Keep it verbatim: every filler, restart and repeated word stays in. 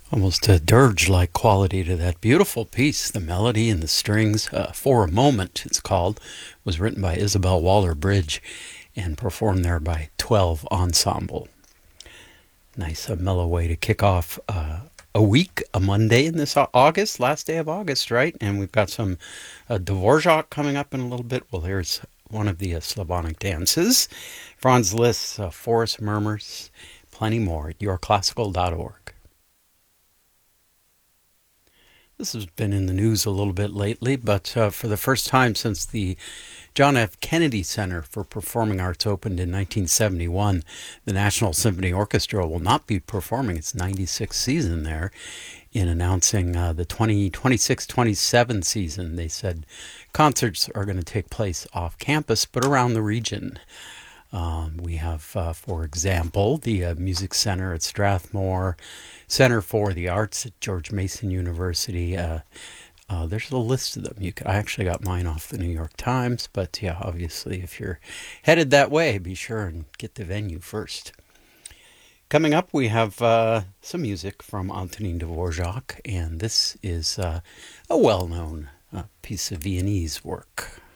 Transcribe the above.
Almost a dirge-like quality to that beautiful piece. The melody and the strings, uh, For a Moment it's called, was written by Isabel Waller-Bridge and performed there by twelve Ensemble. Nice, a mellow way to kick off uh, a week, a Monday in this August, last day of August, right? And we've got some uh, Dvorak coming up in a little bit. Well, here's one of the uh, Slavonic dances. Franz Liszt's uh, Forest Murmurs, plenty more at your classical dot org. This has been in the news a little bit lately, but uh, for the first time since the John F. Kennedy Center for Performing Arts opened in nineteen seventy-one, the National Symphony Orchestra will not be performing its ninety-sixth season there. In announcing uh, the twenty twenty-six twenty-seven season, they said concerts are going to take place off campus, but around the region. Um, we have, uh, for example, the uh, Music Center at Strathmore, Center for the Arts at George Mason University. Uh, uh, there's a list of them. You could, I actually got mine off the New York Times, but yeah, obviously, if you're headed that way, be sure and get the venue first. Coming up, we have uh, some music from Antonin Dvorak, and this is uh, a well-known uh, piece of Viennese work.